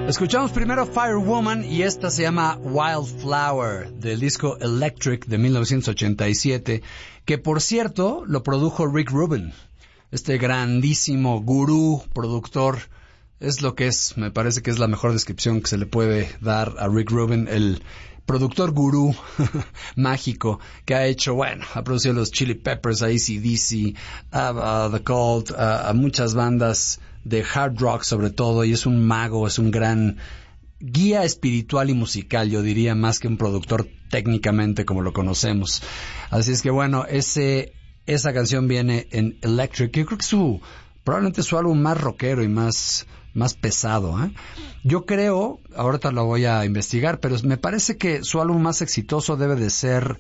Escuchamos primero Firewoman y esta se llama Wildflower del disco Electric de 1987, que por cierto lo produjo Rick Rubin, este grandísimo gurú productor. Es lo que es, me parece que es la mejor descripción que se le puede dar a Rick Rubin, el productor gurú mágico que ha hecho, bueno, ha producido los Chili Peppers, a AC/DC, a The Cult, a muchas bandas de hard rock sobre todo, y es un mago, es un gran guía espiritual y musical, yo diría, más que un productor técnicamente como lo conocemos. Así es que bueno, esa canción viene en Electric. Yo creo que probablemente su álbum más rockero y más pesado, ¿eh? Yo creo, ahorita lo voy a investigar, pero me parece que su álbum más exitoso debe de ser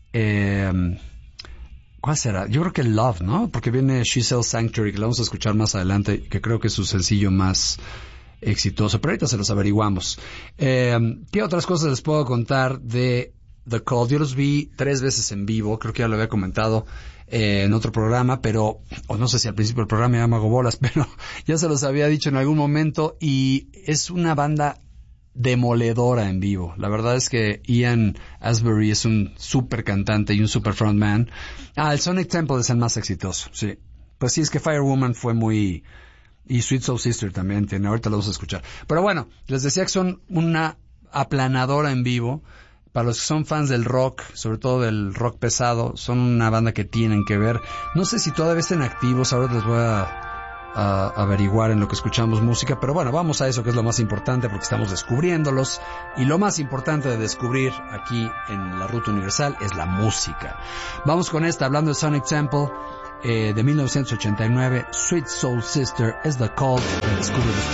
¿cuál será? Yo creo que Love, ¿no? Porque viene She Sells Sanctuary, que la vamos a escuchar más adelante, que creo que es su sencillo más exitoso, pero ahorita se los averiguamos. ¿Qué otras cosas les puedo contar de The Cult? Yo los vi 3 veces en vivo, creo que ya lo había comentado en otro programa, pero, o no sé si al principio del programa ya me hago bolas, pero ya se los había dicho en algún momento, y es una banda demoledora en vivo. La verdad es que Ian Astbury es un super cantante y un super frontman. El Sonic Temple es el más exitoso, sí. Pues sí, es que Firewoman fue muy... y Sweet Soul Sister también tiene, ahorita lo vamos a escuchar. Pero bueno, les decía que son una aplanadora en vivo. Para los que son fans del rock, sobre todo del rock pesado, son una banda que tienen que ver. No sé si todavía estén activos, ahora les voy a averiguar en lo que escuchamos música, pero bueno, vamos a eso que es lo más importante porque estamos descubriéndolos, y lo más importante de descubrir aquí en la Ruta Universal es la música. Vamos con esta, hablando de Sonic Temple, de 1989, Sweet Soul Sister is the Call, que descubre